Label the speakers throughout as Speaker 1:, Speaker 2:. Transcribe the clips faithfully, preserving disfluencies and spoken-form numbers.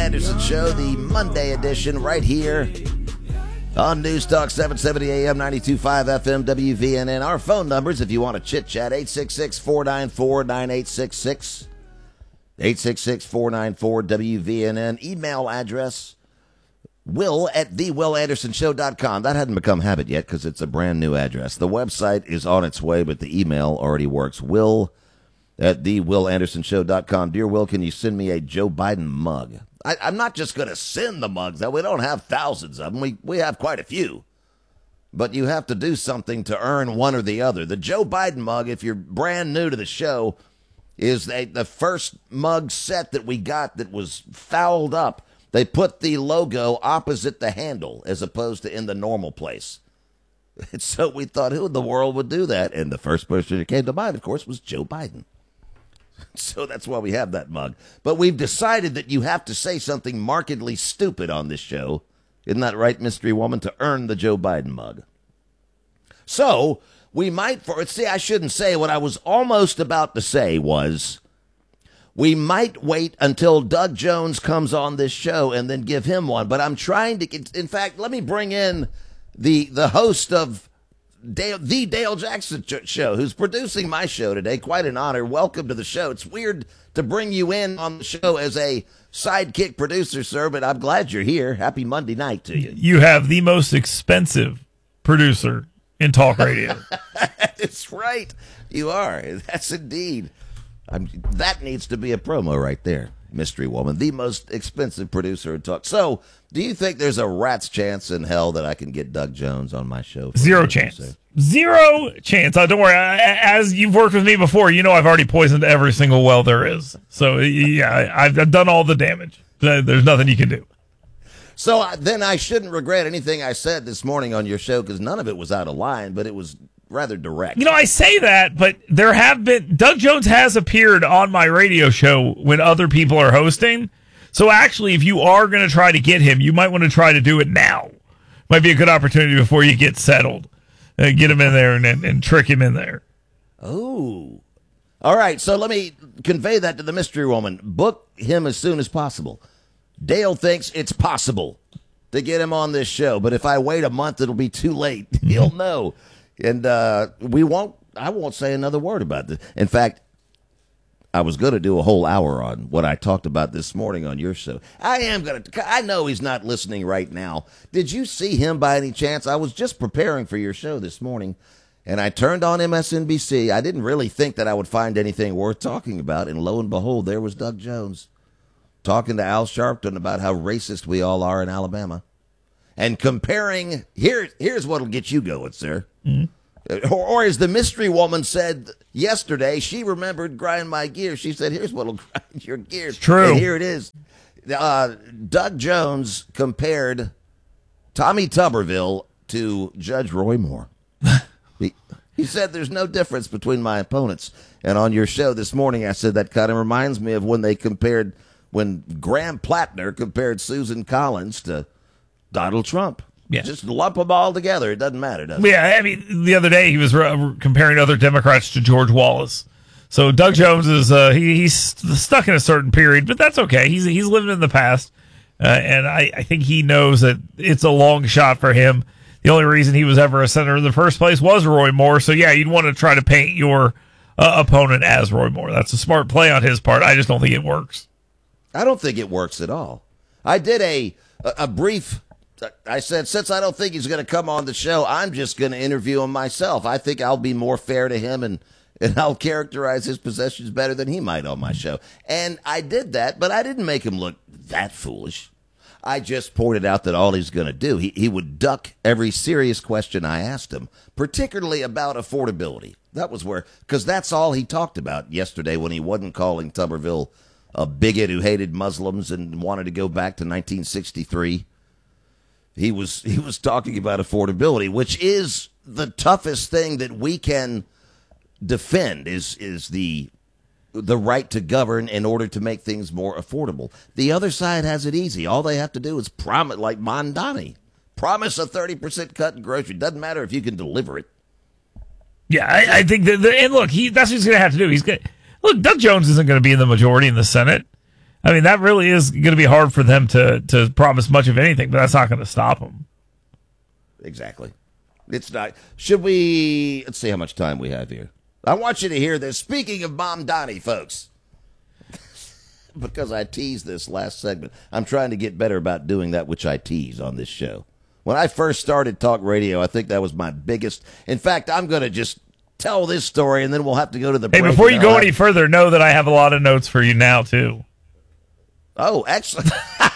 Speaker 1: Anderson Show, the Monday edition, right here on News Talk seven seventy A M, ninety-two point five F M, W V N N. Our phone numbers, if you want to chit-chat, eight six six, four nine four, nine eight six six, eight six six, four nine four, W V N N. Email address, will at the will anderson show dot com. That hadn't become habit yet because it's a brand new address. The website is on its way, but the email already works. Will at the will anderson show dot com. Dear Will, can you send me a Joe Biden mug? I, I'm not just going to send the mugs. We don't have thousands of them. We, we have quite a few. But you have to do something to earn one or the other. The Joe Biden mug, if you're brand new to the show, is a, the first mug set that we got that was fouled up. They put the logo opposite the handle as opposed to in the normal place. And so we thought, who in the world would do that? And the first person that came to mind, of course, was Joe Biden. So that's why we have that mug. But we've decided that you have to say something markedly stupid on this show. Isn't that right, Mystery Woman, to earn the Joe Biden mug? So we might, for see, I shouldn't say what I was almost about to say was we might wait until Doug Jones comes on this show and then give him one. But I'm trying to get, in fact, let me bring in the the host of Dale, the Dale Jackson Show, who's producing my show today. Quite an honor. Welcome to the show. It's weird to bring you in on the show as a sidekick producer, sir, but I'm glad you're here. Happy Monday night to you.
Speaker 2: You have the most expensive producer in talk radio.
Speaker 1: That's right. You are. That's indeed. I'm, that needs to be a promo right there, Mystery Woman. The most expensive producer in talk. So, do you think there's a rat's chance in hell that I can get Doug Jones on my show?
Speaker 2: Zero chance. Zero chance. Uh, don't worry. As you've worked with me before, you know I've already poisoned every single well there is. So, yeah, I've, I've done all the damage. There's nothing you can do.
Speaker 1: So, then I shouldn't regret anything I said this morning on your show because none of it was out of line, but it was rather direct.
Speaker 2: You know, I say that, but there have been... Doug Jones has appeared on my radio show when other people are hosting. So actually, if you are going to try to get him, you might want to try to do it now. Might be a good opportunity before you get settled. Uh, get him in there and, and, and trick him in there.
Speaker 1: Oh. All right, so let me convey that to the Mystery Woman. Book him as soon as possible. Dale thinks it's possible to get him on this show, but if I wait a month, it'll be too late. He'll know. And uh, we won't, I won't say another word about this. In fact, I was going to do a whole hour on what I talked about this morning on your show. I am going to, I know he's not listening right now. Did you see him by any chance? I was just preparing for your show this morning, and I turned on M S N B C. I didn't really think that I would find anything worth talking about, and lo and behold, there was Doug Jones talking to Al Sharpton about how racist we all are in Alabama. And comparing, here, here's what'll get you going, sir. Mm-hmm. Or, or as the Mystery Woman said yesterday, she remembered grind my gears. She said, here's what'll grind your gears.
Speaker 2: It's true.
Speaker 1: And here it is. Uh, Doug Jones compared Tommy Tuberville to Judge Roy Moore. he, he said there's no difference between my opponents. And on your show this morning, I said that kind of reminds me of when they compared, when Graham Plattner compared Susan Collins to Donald Trump.
Speaker 2: Yeah.
Speaker 1: Just lump them all together. It doesn't matter, does it?
Speaker 2: Yeah, I mean, the other day he was uh, comparing other Democrats to George Wallace. So Doug Jones is uh, he, he's stuck in a certain period, but that's okay. He's he's living in the past, uh, and I, I think he knows that it's a long shot for him. The only reason he was ever a senator in the first place was Roy Moore. So yeah, you'd want to try to paint your uh, opponent as Roy Moore. That's a smart play on his part. I just don't think it works.
Speaker 1: I don't think it works at all. I did a a, a brief. I said, since I don't think he's going to come on the show, I'm just going to interview him myself. I think I'll be more fair to him, and, and I'll characterize his possessions better than he might on my show. And I did that, but I didn't make him look that foolish. I just pointed out that all he's going to do, he, he would duck every serious question I asked him, particularly about affordability. That was where, because that's all he talked about yesterday when he wasn't calling Tuberville a bigot who hated Muslims and wanted to go back to nineteen sixty-three. He was he was talking about affordability, which is the toughest thing that we can defend is is the the right to govern in order to make things more affordable. The other side has it easy. All they have to do is promise, like Mondani, promise a thirty percent cut in grocery. Doesn't matter if you can deliver it.
Speaker 2: Yeah, I, I think that, the, and look, he that's what he's going to have to do. He's going look, Doug Jones isn't going to be in the majority in the Senate. I mean, that really is going to be hard for them to, to promise much of anything, but that's not going to stop them.
Speaker 1: Exactly. It's not. Should we? Let's see how much time we have here. I want you to hear this. Speaking of Mom Donnie, folks, because I teased this last segment, I'm trying to get better about doing that which I tease on this show. When I first started talk radio, I think that was my biggest. In fact, I'm going to just tell this story, and then we'll have to go to the
Speaker 2: break. Hey, before you go any further, know that I have a lot of notes for you now, too.
Speaker 1: Oh, excellent.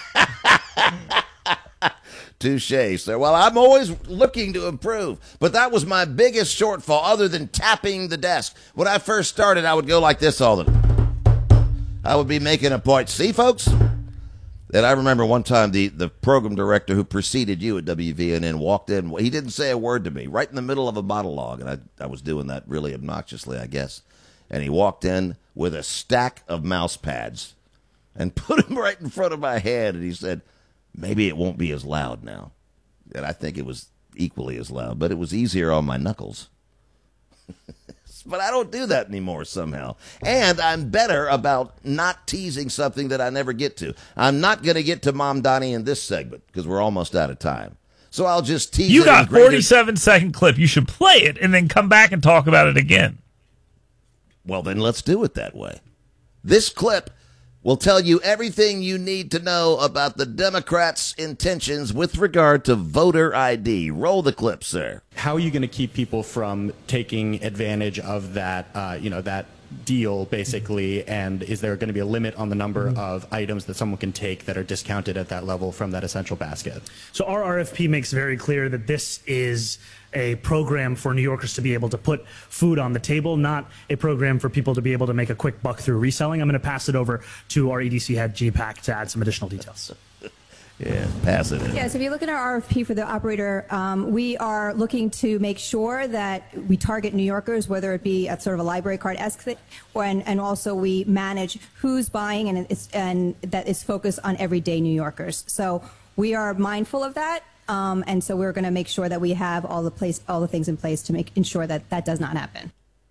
Speaker 1: Touche, sir. Well, I'm always looking to improve, but that was my biggest shortfall other than tapping the desk. When I first started, I would go like this all the time. I would be making a point. See, folks? And I remember one time the, the program director who preceded you at W V N N walked in. He didn't say a word to me right in the middle of a monologue, and I, I was doing that really obnoxiously, I guess. And he walked in with a stack of mouse pads and put them right in front of my head, and he said, maybe it won't be as loud now. And I think it was equally as loud, but it was easier on my knuckles. But I don't do that anymore somehow. And I'm better about not teasing something that I never get to. I'm not going to get to Mom Donnie in this segment because we're almost out of time. So I'll just tease
Speaker 2: you
Speaker 1: it.
Speaker 2: You got a forty-seven second clip. You should play it and then come back and talk about it again.
Speaker 1: Well, then let's do it that way. This clip will tell you everything you need to know about the Democrats' intentions with regard to voter I D. Roll the clip, sir.
Speaker 3: How are you going to keep people from taking advantage of that, uh, you know, that deal, basically? And is there going to be a limit on the number of items that someone can take that are discounted at that level from that essential basket?
Speaker 4: So our R F P makes very clear that this is a program for New Yorkers to be able to put food on the table, not a program for people to be able to make a quick buck through reselling. I'm going to pass it over to our E D C head, G PAC, to add some additional details.
Speaker 1: Yeah, pass it in.
Speaker 5: Yeah, so if you look at our R F P for the operator, um, we are looking to make sure that we target New Yorkers, whether it be a sort of a library card-esque thing, and, and also we manage who's buying, and, it's, and that is focused on everyday New Yorkers. So we are mindful of that. Um, and so we're going to make sure that we have all the place, all the things in place to make ensure that that does not happen.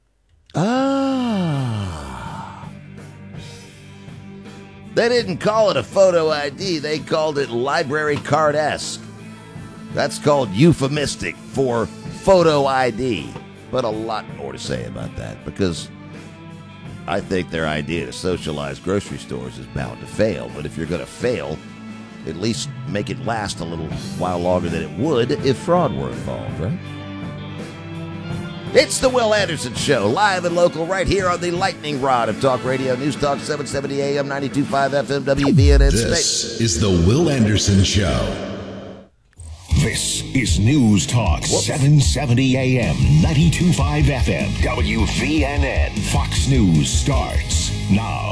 Speaker 1: Ah. They didn't call it a photo I D. They called it library card-esque. That's called euphemistic for photo I D. But a lot more to say about that, because I think their idea to socialize grocery stores is bound to fail. But if you're going to fail, at least make it last a little while longer than it would if fraud were involved, right? It's the Will Anderson Show, live and local right here on the lightning rod of Talk Radio, News Talk seven seventy A M, ninety-two point five F M, W V N N.
Speaker 6: This is the Will Anderson Show. This is News Talk Whoops. seven seventy A M, ninety-two point five F M, W V N N. Fox News starts now.